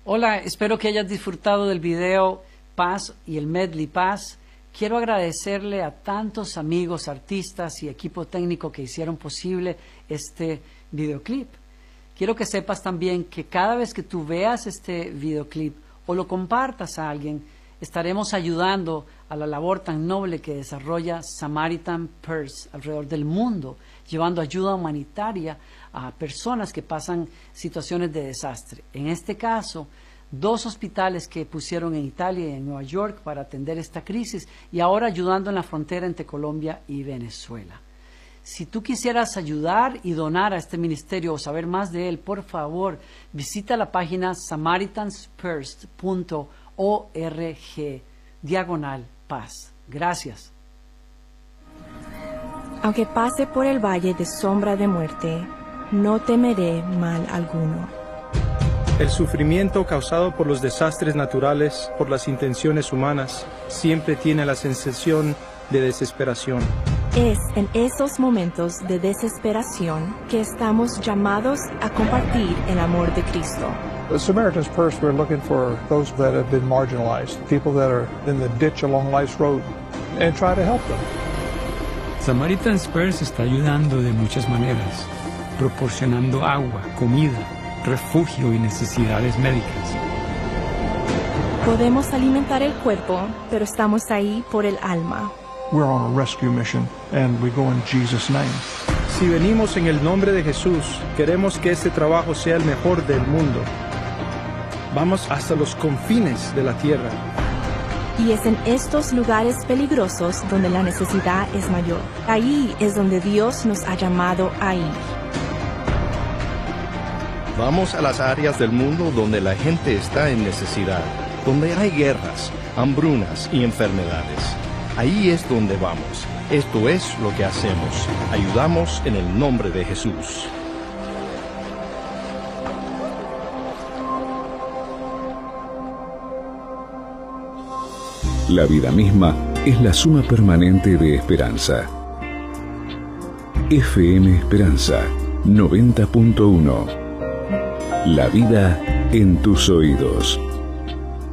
Hola, espero que hayas disfrutado del video Paz y el medley Paz. Quiero agradecerle a tantos amigos, artistas y equipo técnico que hicieron posible este videoclip. Quiero que sepas también que cada vez que tú veas este videoclip o lo compartas a alguien, estaremos ayudando a la labor tan noble que desarrolla Samaritan Purse alrededor del mundo, llevando ayuda humanitaria a personas que pasan situaciones de desastre. En este caso, 2 hospitales que pusieron en Italia y en Nueva York para atender esta crisis y ahora ayudando en la frontera entre Colombia y Venezuela. Si tú quisieras ayudar y donar a este ministerio o saber más de él, por favor, visita la página samaritanspurse.org/paz. Gracias. Aunque pase por el valle de sombra de muerte, no temeré mal alguno. El sufrimiento causado por los desastres naturales, por las intenciones humanas, siempre tiene la sensación de desesperación. Es en esos momentos de desesperación que estamos llamados a compartir el amor de Cristo. The Samaritan's Purse, we're looking for those that have been marginalized, people that are in the ditch along life's road, and try to help them. Samaritan's Purse está ayudando de muchas maneras, proporcionando agua, comida, refugio y necesidades médicas. Podemos alimentar el cuerpo, pero estamos ahí por el alma. We're on a rescue mission, and we go in Jesus' name. Si venimos en el nombre de Jesús, queremos que este trabajo sea el mejor del mundo. Vamos hasta los confines de la tierra. Y es en estos lugares peligrosos donde la necesidad es mayor. Ahí es donde Dios nos ha llamado a ir. Vamos a las áreas del mundo donde la gente está en necesidad, donde hay guerras, hambrunas y enfermedades. Ahí es donde vamos. Esto es lo que hacemos. Ayudamos en el nombre de Jesús. La vida misma es la suma permanente de esperanza. FM Esperanza 90.1. La vida en tus oídos.